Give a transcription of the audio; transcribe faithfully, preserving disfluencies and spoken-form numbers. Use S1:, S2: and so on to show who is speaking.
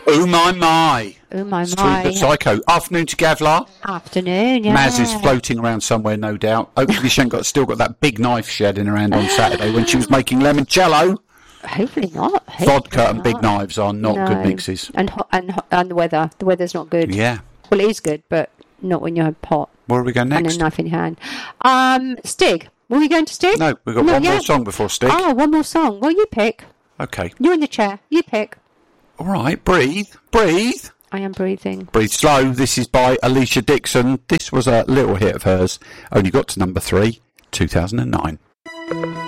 S1: Oh my my.
S2: Oh my
S1: Street
S2: my.
S1: the Psycho. Afternoon to Gavlar.
S2: Afternoon, yeah.
S1: Maz is floating around somewhere, no doubt. Hopefully she ain't got, still got that big knife she had in her hand on Saturday when she was making limoncello.
S2: Hopefully not. Hopefully
S1: Vodka
S2: not.
S1: and big knives are not
S2: no.
S1: good mixes.
S2: And, ho- and ho- and the weather. The weather's not good.
S1: Yeah.
S2: Well, it is good, but not when you're hot.
S1: Where are we going next?
S2: And a knife in your hand. Um, Stig. Were we going to Stig?
S1: No, we've got
S2: Not
S1: one
S2: yet.
S1: more song before Stig.
S2: Oh, one more song. Well, you pick.
S1: Okay.
S2: You're in the chair. You pick.
S1: All right, breathe. Breathe.
S2: I am breathing.
S1: Breathe Slow. This is by Alicia Dixon. This was a little hit of hers. Only got to number three, two thousand nine.